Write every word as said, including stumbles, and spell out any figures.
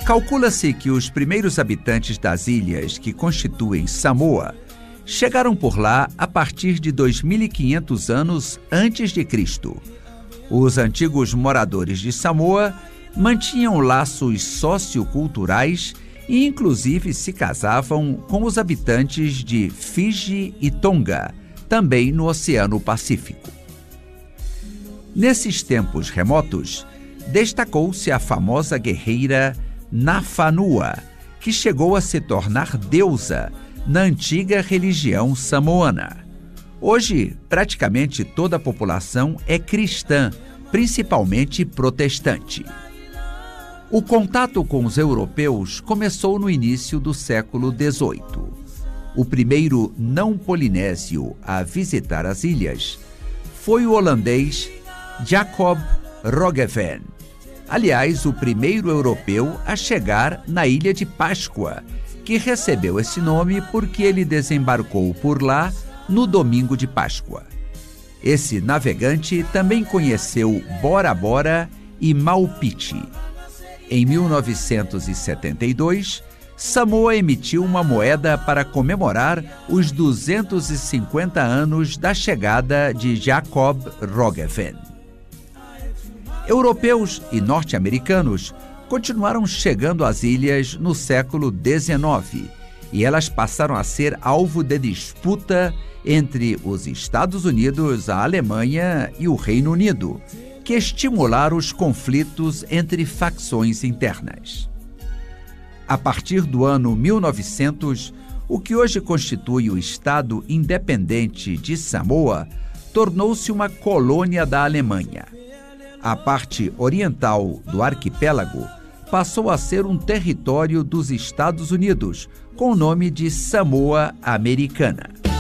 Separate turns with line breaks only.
Calcula-se que os primeiros habitantes das ilhas que constituem Samoa chegaram por lá a partir de dois mil e quinhentos anos antes de Cristo. Os antigos moradores de Samoa mantinham laços socioculturais e inclusive se casavam com os habitantes de Fiji e Tonga, também no Oceano Pacífico. Nesses tempos remotos, destacou-se a famosa guerreira Nafanua, que chegou a se tornar deusa na antiga religião samoana. Hoje, praticamente toda a população é cristã, principalmente protestante. O contato com os europeus começou no início do século dezoito. O primeiro não polinésio a visitar as ilhas foi o holandês Jacob Roggeveen. Aliás, o primeiro europeu a chegar na Ilha de Páscoa, que recebeu esse nome porque ele desembarcou por lá no domingo de Páscoa. Esse navegante também conheceu Bora Bora e Maupiti. Em mil novecentos e setenta e dois, Samoa emitiu uma moeda para comemorar os duzentos e cinquenta anos da chegada de Jacob Roggeveen. Europeus e norte-americanos continuaram chegando às ilhas no século dezenove e elas passaram a ser alvo de disputa entre os Estados Unidos, a Alemanha e o Reino Unido, que estimularam os conflitos entre facções internas. A partir do ano mil e novecentos, o que hoje constitui o Estado independente de Samoa tornou-se uma colônia da Alemanha. A parte oriental do arquipélago passou a ser um território dos Estados Unidos, com o nome de Samoa Americana.